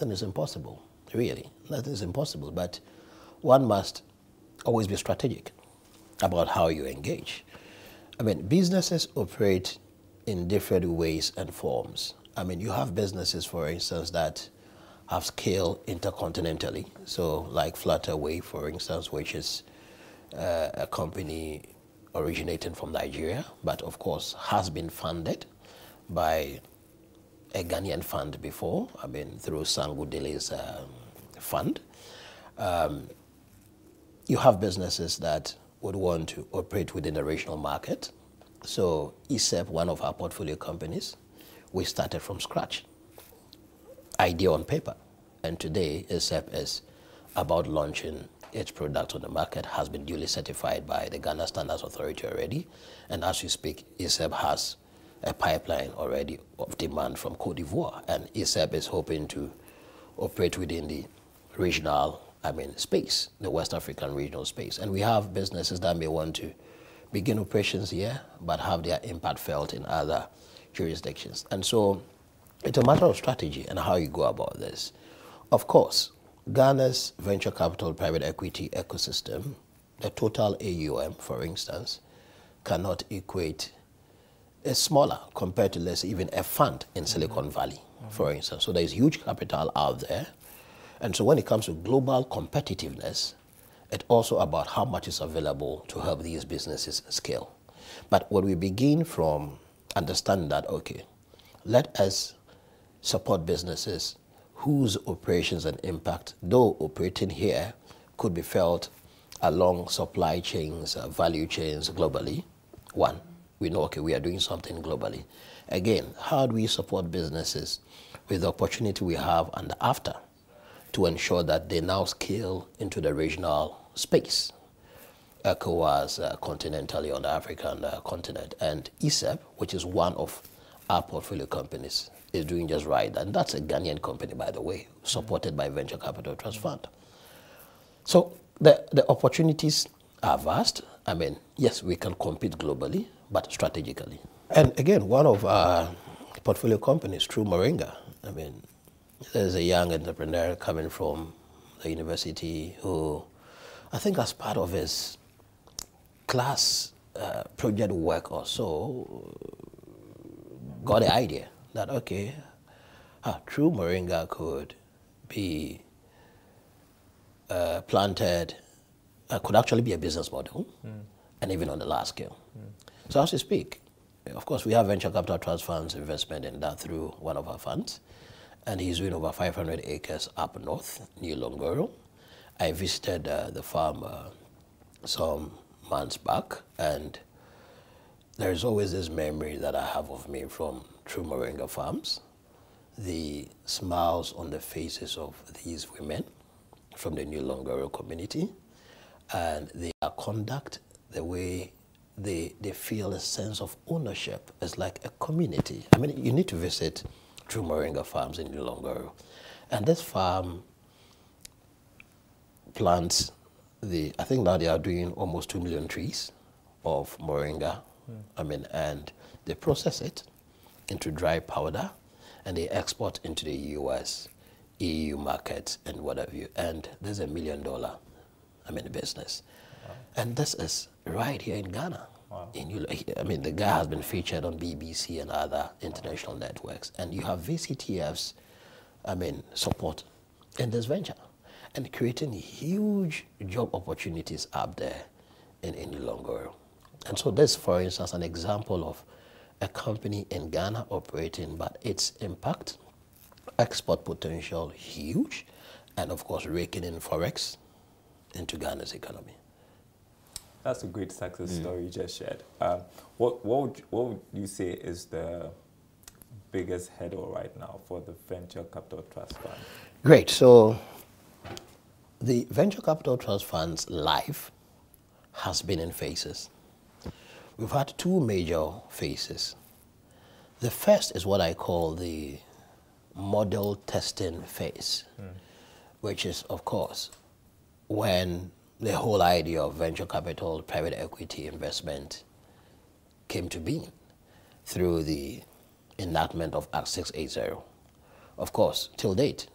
nothing is impossible, really. Nothing is impossible, but one must always be strategic about how you engage. I mean, businesses operate in different ways and forms. I mean, you have businesses, for instance, that have scaled intercontinentally. So like Flutterwave, for instance, which is a company originating from Nigeria, but of course has been funded by a Ghanaian fund before, I mean, through Sango Dele's fund. You have businesses that would want to operate within the regional market. So ESEP, one of our portfolio companies, we started from scratch. Idea on paper. And today, ESEP is about launching its product on the market, has been duly certified by the Ghana Standards Authority already. And as we speak, ESEP has a pipeline already of demand from Cote d'Ivoire. And ESEP is hoping to operate within the regional, space, the West African regional space. And we have businesses that may want to begin operations here, but have their impact felt in other jurisdictions. And so it's a matter of strategy and how you go about this. Of course, Ghana's venture capital private equity ecosystem, the total AUM, for instance, cannot equate, is smaller compared to, let's say, even a fund in Silicon Valley, for instance. So there's huge capital out there. And so when it comes to global competitiveness, it's also about how much is available to help these businesses scale. But when we begin from understanding that, okay, let us support businesses whose operations and impact, though operating here, could be felt along supply chains, value chains globally. One, we know, okay, we are doing something globally. Again, how do we support businesses with the opportunity we have and after to ensure that they now scale into the regional space, ECOWAS continentally on the African continent, and ESEP, which is one of our portfolio companies, is doing just right. And that's a Ghanaian company, by the way, supported by Venture Capital Trust Fund. So the opportunities are vast. I mean, yes, we can compete globally, but strategically. And again, one of our portfolio companies, True Moringa, I mean, there's a young entrepreneur coming from the university who, I think as part of his class project work or so, got the idea that, okay, True Moringa could be planted, could actually be a business model, and even on the large scale. So as we speak, of course, we have Venture Capital Trust Fund's investment in that through one of our funds, and he's doing over 500 acres up north, New Longoro. I visited the farm some months back, and there's always this memory that I have of me from True Moringa Farms, the smiles on the faces of these women from the New Longoro community, and their conduct, the way they feel a sense of ownership. It's like a community. I mean, you need to visit True Moringa Farms in New Longoro. And this farm plants I think now they are doing almost 2 million trees of moringa. And they process it into dry powder, and they export into the US, EU markets, and whatever. And there's $1 million, business. Wow. And this is right here in Ghana. Wow. The guy has been featured on BBC and other international networks. And you have VCTF's, support in this venture and creating huge job opportunities up there in Longoro. And so this, for instance, an example of a company in Ghana operating, but its impact, export potential huge, and of course raking in Forex into Ghana's economy. That's a great success story you just shared. What would you say is the biggest hurdle right now for the Venture Capital Trust Fund? Great. So the Venture Capital Trust Fund's life has been in phases. We've had two major phases. The first is what I call the model testing phase, which is, of course, when the whole idea of venture capital, private equity investment came to being through the enactment of Act 680. Of course, till date,